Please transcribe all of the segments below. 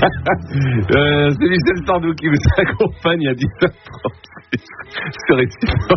C'est Michel Sardou qui vous accompagne à 10h30 sur Ici.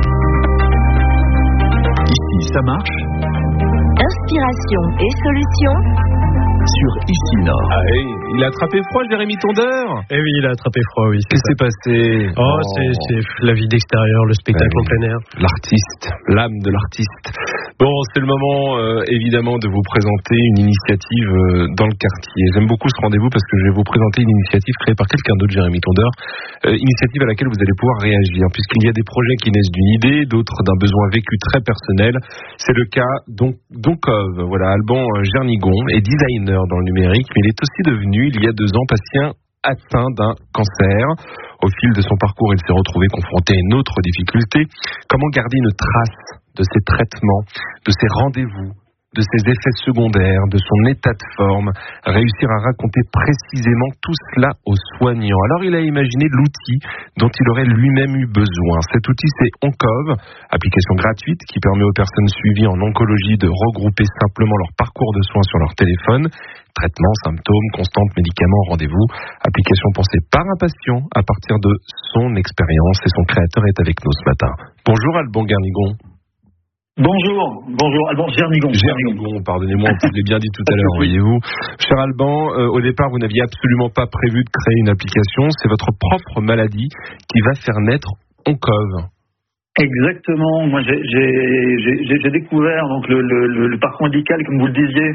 Ici, ça marche. Inspiration et solutions sur Ici Nord. Ah oui, il a attrapé froid, Jérémy Tondeur. Eh oui, il a attrapé froid, oui. Qu'est-ce qui s'est passé? C'est la vie d'extérieur, le spectacle en plein air. L'artiste, l'âme de l'artiste. Bon, c'est le moment, évidemment, de vous présenter une initiative dans le quartier. J'aime beaucoup ce rendez-vous parce que je vais vous présenter une initiative créée par quelqu'un d'autre, Jérémy Tondeur. Initiative à laquelle vous allez pouvoir réagir, puisqu'il y a des projets qui naissent d'une idée, d'autres d'un besoin vécu très personnel. C'est le cas d'Oncov. Voilà, Alban Jernigon est designer dans le numérique, mais il est aussi devenu, il y a 2 ans, patient atteint d'un cancer. Au fil de son parcours, il s'est retrouvé confronté à une autre difficulté. Comment garder une trace de ses traitements, de ses rendez-vous, de ses effets secondaires, de son état de forme, réussir à raconter précisément tout cela aux soignants. Alors il a imaginé l'outil dont il aurait lui-même eu besoin. Cet outil, c'est Oncov, application gratuite qui permet aux personnes suivies en oncologie de regrouper simplement leur parcours de soins sur leur téléphone. Traitements, symptômes, constantes, médicaments, rendez-vous. Application pensée par un patient à partir de son expérience, et son créateur est avec nous ce matin. Bonjour Alban Jernigon. Bonjour, Alban Jernigon. Jernigon, pardonnez-moi, je l'ai bien dit tout à l'heure, voyez-vous. Cher Alban, au départ, vous n'aviez absolument pas prévu de créer une application. C'est votre propre maladie qui va faire naître Oncov. Exactement. Moi, j'ai découvert donc le parcours médical, comme vous le disiez,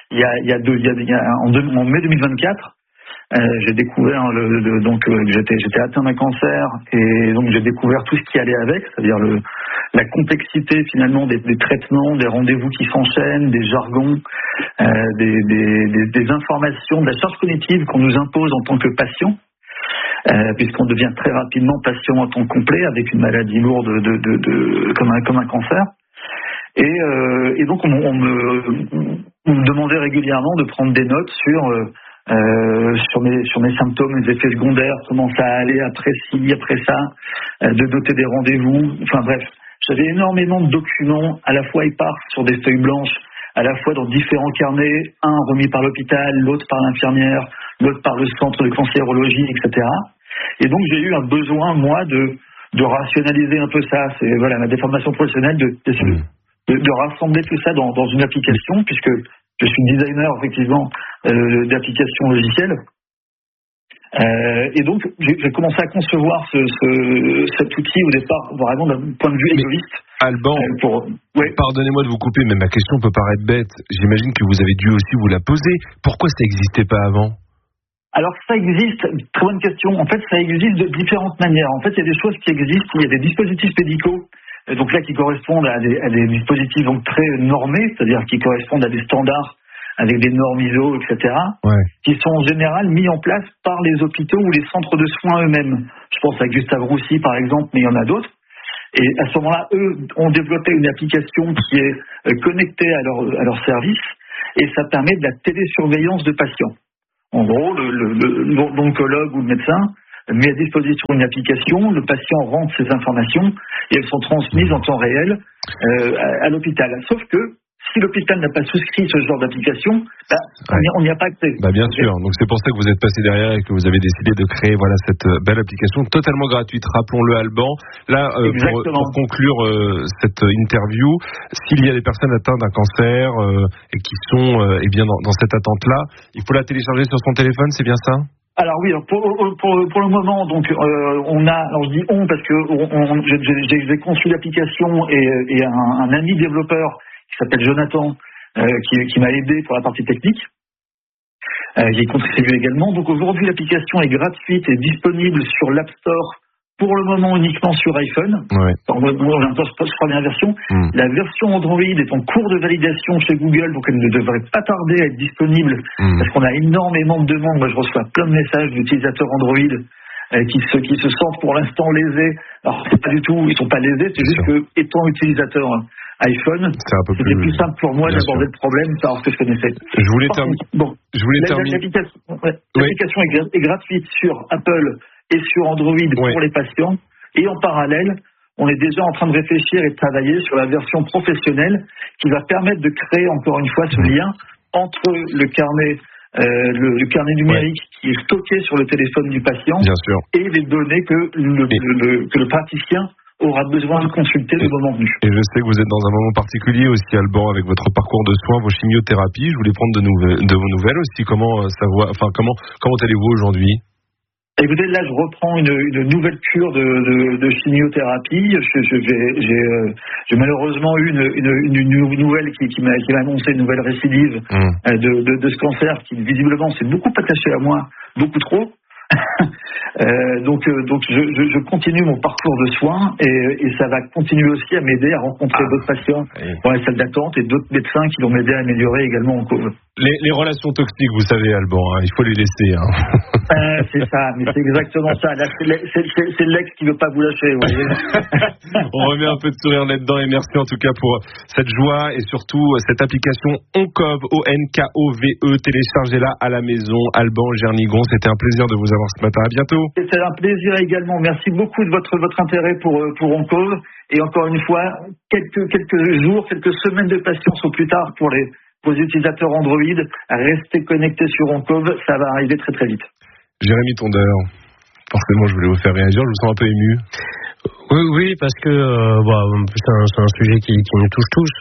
en mai 2024. J'ai découvert que j'étais atteint d'un cancer, et donc j'ai découvert tout ce qui allait avec, c'est-à-dire la complexité finalement des traitements, des rendez-vous qui s'enchaînent, des jargons, des informations, de la charge cognitive qu'on nous impose en tant que patient, puisqu'on devient très rapidement patient en temps complet avec une maladie lourde comme un cancer. Et donc on me demandait régulièrement de prendre des notes sur mes symptômes, mes effets secondaires, comment ça allait après ci, après ça, de doter des rendez-vous, enfin bref. J'avais énormément de documents, à la fois épars sur des feuilles blanches, à la fois dans différents carnets, un remis par l'hôpital, l'autre par l'infirmière, l'autre par le centre de cancérologie, etc. Et donc j'ai eu un besoin, moi, de rationaliser un peu ça. C'est ma déformation professionnelle, de rassembler tout ça dans une application, puisque je suis designer, effectivement, d'applications logicielles. Et donc, j'ai commencé à concevoir cet outil au départ, vraiment d'un point de vue égoïste. Alban, pardonnez-moi de vous couper, mais ma question peut paraître bête. J'imagine que vous avez dû aussi vous la poser. Pourquoi ça n'existait pas avant ? Alors, ça existe, très bonne question. En fait, ça existe de différentes manières. En fait, il y a des choses qui existent. Il y a des dispositifs médicaux, donc là, qui correspondent à des dispositifs donc très normés, c'est-à-dire qui correspondent à des standards avec des normes ISO, etc., qui sont en général mis en place par les hôpitaux ou les centres de soins eux-mêmes. Je pense à Gustave Roussy, par exemple, mais il y en a d'autres. Et à ce moment-là, eux ont développé une application qui est connectée à leur service, et ça permet de la télésurveillance de patients. En gros, l'oncologue ou le médecin met à disposition une application, le patient rentre ses informations, et elles sont transmises en temps réel à l'hôpital. Sauf que, si l'hôpital n'a pas souscrit ce genre d'application, on n'y a pas accès. Bien sûr, donc c'est pour ça que vous êtes passé derrière et que vous avez décidé de créer cette belle application totalement gratuite. Rappelons-le, Alban. Là, pour conclure cette interview, s'il y a des personnes atteintes d'un cancer et qui sont dans cette attente-là, il faut la télécharger sur son téléphone, c'est bien ça ? Alors oui, pour le moment, donc on a, alors je dis on parce que j'ai conçu l'application et un ami développeur qui s'appelle Jonathan, qui m'a aidé pour la partie technique, qui contribue également. Donc aujourd'hui, l'application est gratuite et disponible sur l'App Store, pour le moment uniquement sur iPhone. Dans la première version. La version Android est en cours de validation chez Google, donc elle ne devrait pas tarder à être disponible, parce qu'on a énormément de demandes. Moi, je reçois plein de messages d'utilisateurs Android qui se sentent pour l'instant lésés. Alors, c'est pas du tout, ils sont pas lésés, c'est juste que, étant utilisateur iPhone, c'était plus simple pour moi d'aborder le problème, savoir ce que je connaissais. L'application est gratuite sur Apple et sur Android pour les patients, et en parallèle, on est déjà en train de réfléchir et de travailler sur la version professionnelle qui va permettre de créer encore une fois ce lien entre le carnet le carnet numérique qui est stocké sur le téléphone du patient, bien sûr, et les données que le praticien aura besoin de consulter le moment venu. Et je sais que vous êtes dans un moment particulier aussi, Alban, avec votre parcours de soins, vos chimiothérapies. Je voulais prendre de vos nouvelles aussi. Comment allez-vous aujourd'hui? Écoutez, là, je reprends une nouvelle cure de chimiothérapie. J'ai malheureusement eu une nouvelle qui m'a annoncé une nouvelle récidive de ce cancer qui visiblement s'est beaucoup attaché à moi, beaucoup trop. Donc je continue mon parcours de soins et ça va continuer aussi à m'aider à rencontrer d'autres patients dans les salles d'attente et d'autres médecins qui vont m'aider à améliorer également en cause. Les relations toxiques, vous savez, Alban, il faut les laisser. C'est ça, mais c'est exactement ça. Là, c'est l'ex qui veut pas vous lâcher. Vous voyez. On remet un peu de sourire là-dedans et merci en tout cas pour cette joie et surtout cette application Oncove, O-N-K-O-V-E. Téléchargez-la à la maison. Alban Gernigon, c'était un plaisir de vous avoir ce matin. À bientôt. C'est un plaisir également. Merci beaucoup de votre intérêt pour Oncove. Et encore une fois, quelques jours, quelques semaines de patience au plus tard pour les utilisateurs Android. Restez connectés sur Oncove, ça va arriver très très vite. Jérémy Tondeur, forcément je voulais vous faire réagir, je vous sens un peu ému. Oui, parce que c'est un sujet qui nous touche tous.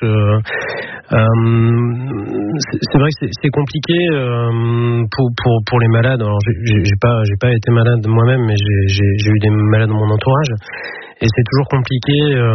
C'est vrai que c'est compliqué pour les malades. Alors j'ai pas été malade moi-même, mais j'ai eu des malades dans mon entourage, et c'est toujours compliqué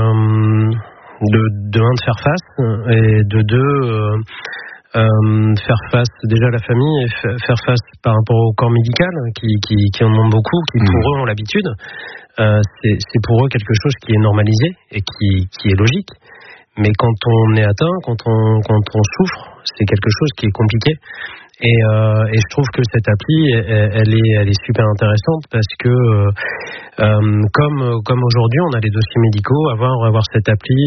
de faire face et de deux. Faire face déjà à la famille et faire face par rapport au corps médical qui en demande beaucoup, qui pour eux ont l'habitude. C'est pour eux quelque chose qui est normalisé et qui est logique. Mais quand on est atteint, quand on souffre, c'est quelque chose qui est compliqué. Et je trouve que cette appli, elle est super intéressante parce que comme aujourd'hui, on a les dossiers médicaux, avoir cette appli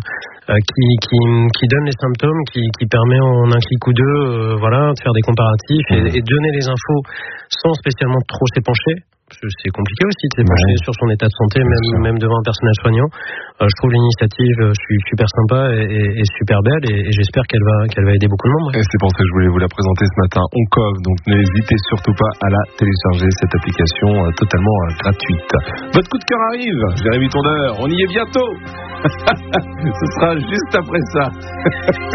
qui donne les symptômes, qui permet en un clic ou deux, de faire des comparatifs et donner les infos sans spécialement trop s'épancher. C'est compliqué aussi de s'épancher sur son état de santé, même devant un personnel soignant. Je trouve l'initiative super sympa et super belle, et j'espère qu'elle va aider beaucoup de monde. Et c'est pour ça que je voulais vous la présenter ce matin, Oncove. Donc n'hésitez surtout pas à la télécharger, cette application totalement gratuite. Votre coup de cœur arrive, Jérémy Tondeur. On y est bientôt. Ce sera juste après ça.